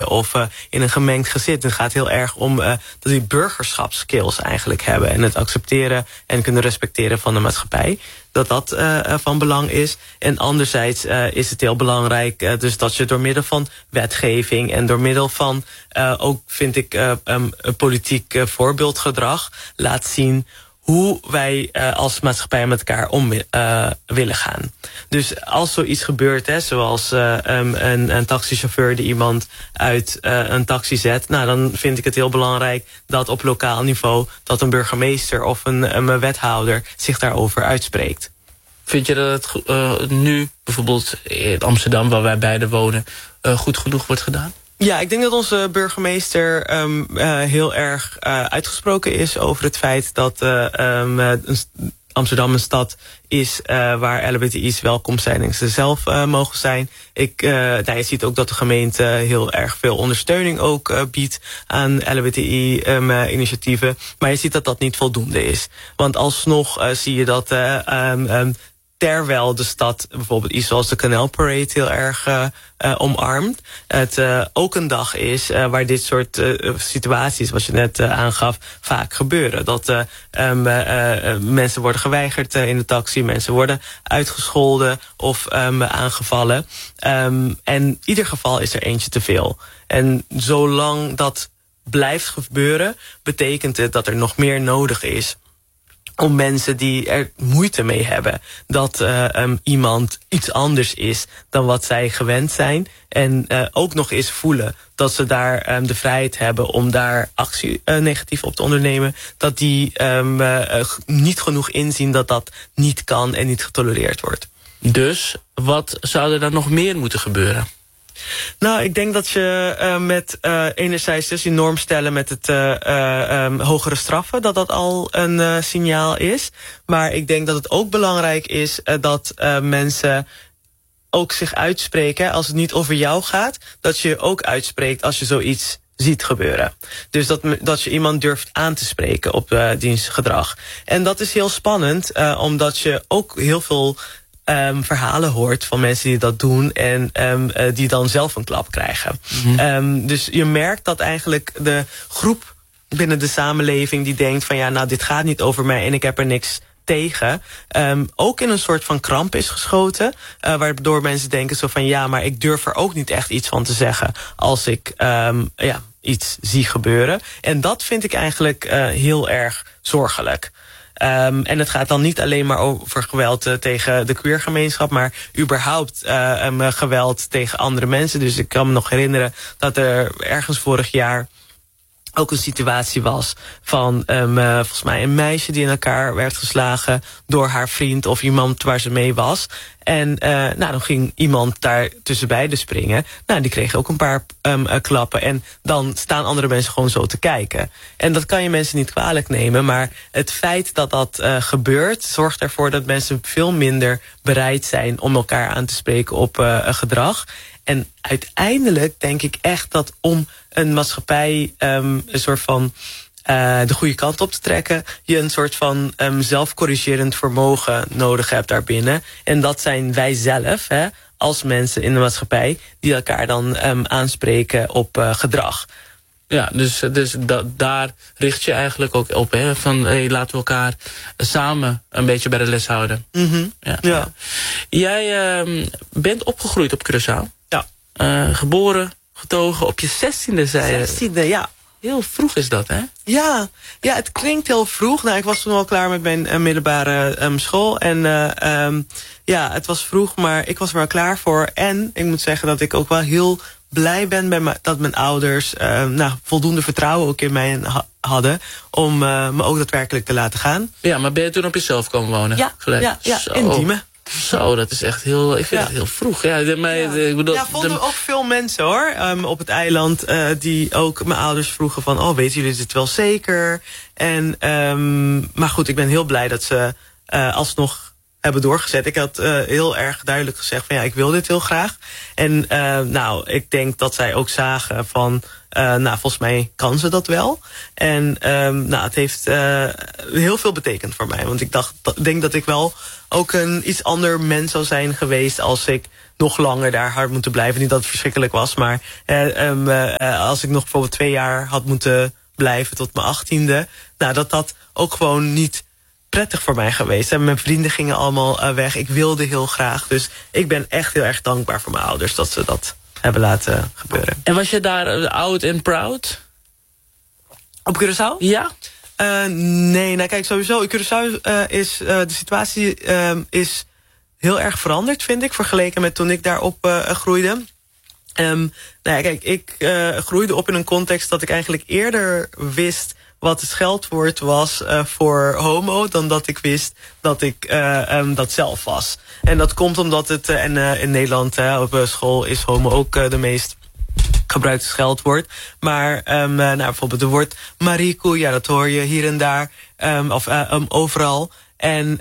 of in een gemengd gezin. Het gaat heel erg om dat die burgerschapskills eigenlijk hebben. En het accepteren en kunnen respecteren van de maatschappij. Dat van belang is. En anderzijds is het heel belangrijk dus dat je door middel van wetgeving en door middel van ook, vind ik, politiek voorbeeldgedrag laat zien hoe wij als maatschappij met elkaar om willen gaan. Dus als zoiets gebeurt, zoals een taxichauffeur die iemand uit een taxi zet, nou, dan vind ik het heel belangrijk dat op lokaal niveau dat een burgemeester of een wethouder zich daarover uitspreekt. Vind je dat het nu, bijvoorbeeld in Amsterdam, waar wij beide wonen, goed genoeg wordt gedaan? Ja, ik denk dat onze burgemeester heel erg uitgesproken is over het feit dat Amsterdam een stad is waar LHBTI's welkom zijn en ze zelf mogen zijn. Je ziet ook dat de gemeente heel erg veel ondersteuning ook biedt aan LHBTI-initiatieven. Maar je ziet dat dat niet voldoende is. Want alsnog zie je dat terwijl de stad bijvoorbeeld iets zoals de Canal Parade heel erg omarmt, het ook een dag is waar dit soort situaties, wat je net aangaf, vaak gebeuren. Dat mensen worden geweigerd in de taxi, mensen worden uitgescholden of aangevallen. En ieder geval is er eentje te veel. En zolang dat blijft gebeuren, betekent het dat er nog meer nodig is om mensen die er moeite mee hebben dat iemand iets anders is dan wat zij gewend zijn. En ook nog eens voelen dat ze daar de vrijheid hebben om daar actie negatief op te ondernemen. Dat die niet genoeg inzien dat dat niet kan en niet getolereerd wordt. Dus wat zou er dan nog meer moeten gebeuren? Nou, ik denk dat je met enerzijds dus die norm stellen met het hogere straffen, dat al een signaal is. Maar ik denk dat het ook belangrijk is dat mensen ook zich uitspreken als het niet over jou gaat. Dat je ook uitspreekt als je zoiets ziet gebeuren. Dus dat je iemand durft aan te spreken op dienstgedrag. En dat is heel spannend, omdat je ook heel veel verhalen hoort van mensen die dat doen en die dan zelf een klap krijgen. Mm-hmm. Dus je merkt dat eigenlijk de groep binnen de samenleving die denkt van ja, nou, dit gaat niet over mij en ik heb er niks tegen, ook in een soort van kramp is geschoten, waardoor mensen denken zo van ja, maar ik durf er ook niet echt iets van te zeggen als ik iets zie gebeuren. En dat vind ik eigenlijk heel erg zorgelijk. En het gaat dan niet alleen maar over geweld tegen de queergemeenschap, maar überhaupt geweld tegen andere mensen. Dus ik kan me nog herinneren dat er ergens vorig jaar ook een situatie was van volgens mij een meisje die in elkaar werd geslagen door haar vriend of iemand waar ze mee was. En dan ging iemand daar tussen beiden springen. Nou, die kreeg ook een paar klappen. En dan staan andere mensen gewoon zo te kijken. En dat kan je mensen niet kwalijk nemen. Maar het feit dat dat gebeurt, zorgt ervoor dat mensen veel minder bereid zijn om elkaar aan te spreken op gedrag. En uiteindelijk denk ik echt dat om een maatschappij een soort van de goede kant op te trekken, je een soort van zelfcorrigerend vermogen nodig hebt daarbinnen. En dat zijn wij zelf, als mensen in de maatschappij, die elkaar dan aanspreken op gedrag. Ja, dus daar richt je eigenlijk ook op, hè? Van laten we elkaar samen een beetje bij de les houden. Mm-hmm. Ja. Jij bent opgegroeid op Curaçao. Ja. Geboren, getogen op je 16e, zei je. 16e, ja. Heel vroeg is dat, hè? Ja, het klinkt heel vroeg. Nou, ik was toen al klaar met mijn middelbare school. En het was vroeg, maar ik was er wel klaar voor. En ik moet zeggen dat ik ook wel heel blij ben dat mijn ouders voldoende vertrouwen ook in mij hadden om me ook daadwerkelijk te laten gaan. Ja, maar ben je toen op jezelf komen wonen? Ja, in Diemen. Zo, dat is echt heel, ik vind het heel vroeg. Ik bedoel, vonden ook veel mensen hoor, op het eiland, die ook mijn ouders vroegen van, weten jullie dit wel zeker? En, maar goed, ik ben heel blij dat ze alsnog hebben doorgezet. Ik had heel erg duidelijk gezegd van ik wil dit heel graag. En ik denk dat zij ook zagen van, volgens mij kan ze dat wel. En het heeft heel veel betekend voor mij. Want ik denk dat ik wel ook een iets ander mens zou zijn geweest als ik nog langer daar had moeten blijven. Niet dat het verschrikkelijk was, maar als ik nog bijvoorbeeld 2 jaar had moeten blijven tot mijn 18e... nou, dat ook gewoon niet prettig voor mij geweest. En mijn vrienden gingen allemaal weg. Ik wilde heel graag. Dus ik ben echt heel erg dankbaar voor mijn ouders dat ze dat hebben laten gebeuren. En was je daar oud en proud? Op Curaçao? Ja. Nee, nou kijk, sowieso. In Curaçao is de situatie is heel erg veranderd, vind ik, vergeleken met toen ik daarop groeide. Nou ja, kijk, ik groeide op in een context dat ik eigenlijk eerder wist wat het scheldwoord was voor homo, dan dat ik wist dat ik dat zelf was. En dat komt omdat het, in Nederland op school is homo ook de meest gebruikte scheldwoord. Maar nou, bijvoorbeeld het woord marico, ja, dat hoor je hier en daar, overal. En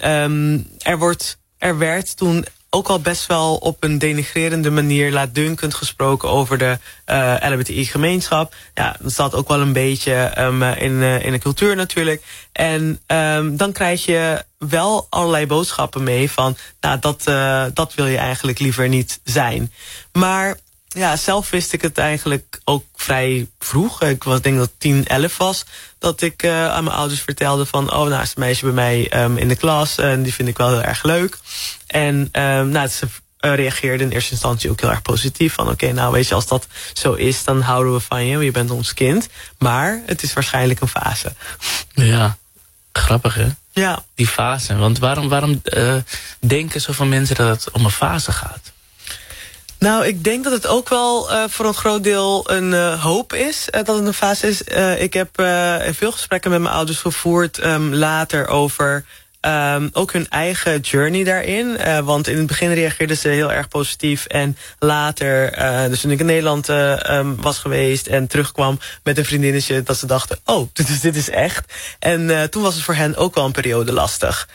er werd toen ook al best wel op een denigrerende manier laatdunkend gesproken over de LHBTI-gemeenschap. Ja, dat zat ook wel een beetje in de cultuur natuurlijk. En dan krijg je wel allerlei boodschappen mee van, nou, dat wil je eigenlijk liever niet zijn. Maar ja, zelf wist ik het eigenlijk ook vrij vroeg. Ik denk dat ik 10, 11 was. Dat ik aan mijn ouders vertelde van, oh, nou is een meisje bij mij in de klas. En die vind ik wel heel erg leuk. En nou, ze reageerden in eerste instantie ook heel erg positief. Van oké, nou weet je, als dat zo is, dan houden we van je. Want je bent ons kind. Maar het is waarschijnlijk een fase. Ja, grappig hè? Ja. Die fase. Want waarom denken zoveel mensen dat het om een fase gaat? Nou, ik denk dat het ook wel voor een groot deel een hoop is. Dat het een fase is. Ik heb veel gesprekken met mijn ouders gevoerd later over ook hun eigen journey daarin. Want in het begin reageerden ze heel erg positief. En later, dus toen ik in Nederland was geweest en terugkwam met een vriendinnetje, dat ze dachten, oh, dit is echt. En toen was het voor hen ook wel een periode lastig.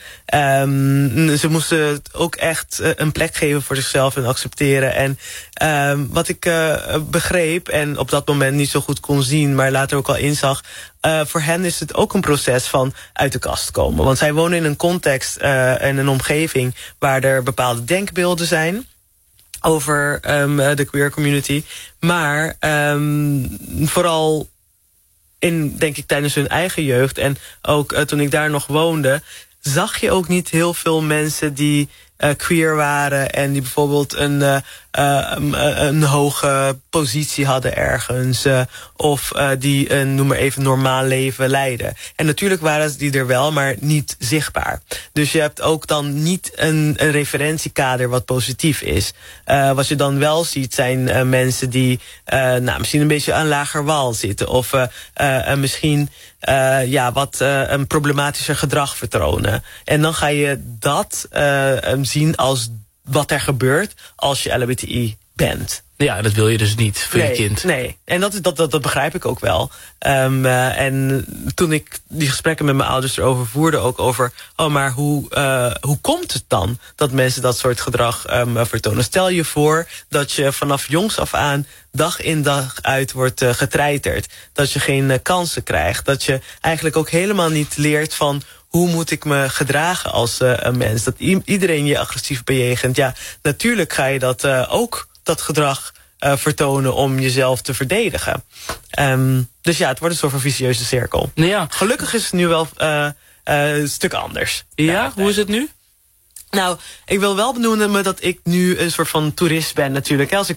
Ze moesten ook echt een plek geven voor zichzelf en accepteren. En wat ik begreep en op dat moment niet zo goed kon zien, maar later ook al inzag, voor hen is het ook een proces van uit de kast komen. Want zij wonen in een context en een omgeving waar er bepaalde denkbeelden zijn over de queer community. Maar vooral denk ik tijdens hun eigen jeugd en ook toen ik daar nog woonde, zag je ook niet heel veel mensen die queer waren en die bijvoorbeeld een hoge positie hadden ergens, of die een, noem maar even, normaal leven leiden. En natuurlijk waren die er wel, maar niet zichtbaar. Dus je hebt ook dan niet een referentiekader wat positief is. Wat je dan wel ziet zijn mensen die nou, misschien een beetje aan lager wal zitten, of misschien wat een problematischer gedrag vertonen. En dan ga je dat zien als wat er gebeurt als je LHBTI bent. Ja, dat wil je dus niet voor je kind. Nee, en dat begrijp ik ook wel. En toen ik die gesprekken met mijn ouders erover voerde, ook over, oh, maar hoe komt het dan dat mensen dat soort gedrag vertonen? Stel je voor dat je vanaf jongs af aan dag in dag uit wordt getreiterd. Dat je geen kansen krijgt. Dat je eigenlijk ook helemaal niet leert van, hoe moet ik me gedragen als een mens? Dat iedereen je agressief bejegent. Ja, natuurlijk ga je dat gedrag vertonen om jezelf te verdedigen. Dus ja, het wordt een soort van vicieuze cirkel. Ja. Gelukkig is het nu wel een stuk anders. Ja, hoe is het nu? Nou, ik wil wel benoemen dat ik nu een soort van toerist ben natuurlijk. Als ik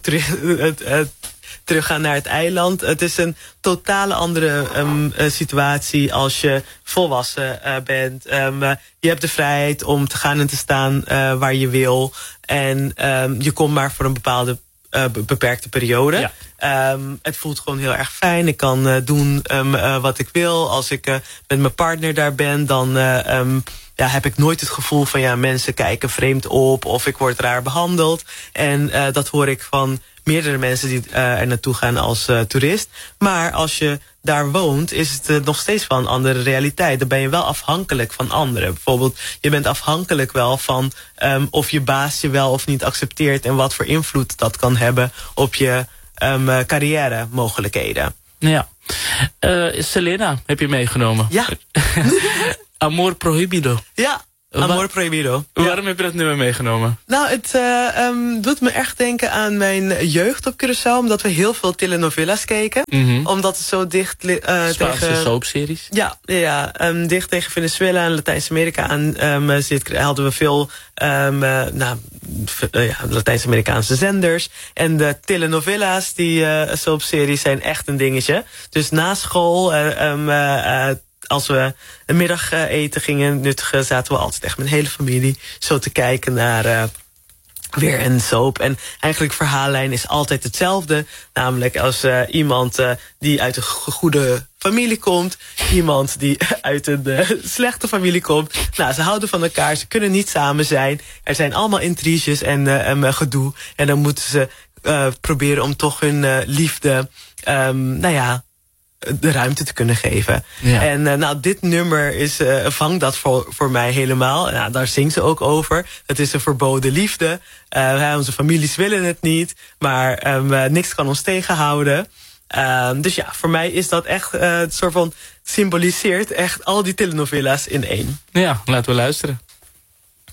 terug gaan naar het eiland. Het is een totale andere situatie als je volwassen bent. Je hebt de vrijheid om te gaan en te staan waar je wil. En je komt maar voor een bepaalde beperkte periode. Ja. Het voelt gewoon heel erg fijn. Ik kan doen wat ik wil. Als ik met mijn partner daar ben, dan heb ik nooit het gevoel van, mensen kijken vreemd op of ik word raar behandeld. En dat hoor ik van meerdere mensen die er naartoe gaan als toerist. Maar als je daar woont, is het nog steeds wel een andere realiteit. Dan ben je wel afhankelijk van anderen. Bijvoorbeeld, je bent afhankelijk wel van of je baas je wel of niet accepteert en wat voor invloed dat kan hebben op je carrière mogelijkheden. Ja. Selena heb je meegenomen. Ja. Amor Prohibido. Ja. Amor Prohibido. Waarom heb je dat nummer meegenomen? Nou, het doet me echt denken aan mijn jeugd op Curaçao. Omdat we heel veel telenovelas keken. Omdat het zo dicht tegen soapseries? Ja, dicht tegen Venezuela en Latijns-Amerika aan hadden we veel Latijns-Amerikaanse zenders. En de telenovelas, die soapseries, zijn echt een dingetje. Dus na school, als we een middageten gingen nuttigen, zaten we altijd echt met mijn hele familie zo te kijken naar weer een soap. En eigenlijk verhaallijn is altijd hetzelfde. Namelijk als iemand die uit een goede familie komt, iemand die uit een slechte familie komt. Nou, ze houden van elkaar, ze kunnen niet samen zijn. Er zijn allemaal intriges en gedoe. En dan moeten ze proberen om toch hun liefde de ruimte te kunnen geven. Ja. En dit nummer vangt dat voor mij helemaal. Nou, daar zingt ze ook over. Het is een verboden liefde. Onze families willen het niet. Maar niks kan ons tegenhouden. Dus ja, voor mij is dat echt het soort van symboliseert echt al die telenovelas in één. Ja, laten we luisteren.